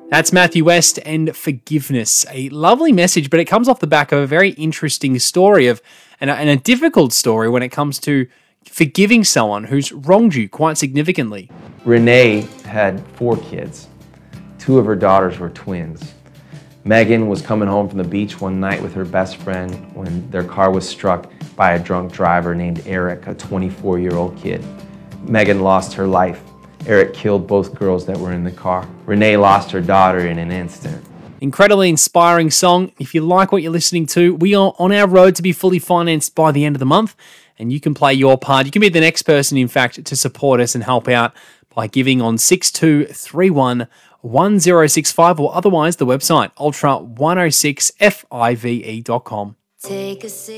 That's Matthew West and Forgiveness. A lovely message, but it comes off the back of a very interesting story and a difficult story when it comes to forgiving someone who's wronged you quite significantly. Renee had 4 kids. 2 of her daughters were twins. Megan was coming home from the beach one night with her best friend when their car was struck by a drunk driver named Eric, a 24-year-old kid. Megan lost her life. Eric killed both girls that were in the car. Renee lost her daughter in an instant. Incredibly inspiring song. If you like what you're listening to, we are on our road to be fully financed by the end of the month, and you can play your part. You can be the next person, in fact, to support us and help out by giving on 62311065 or otherwise the website ultra106five.com. Take a seat.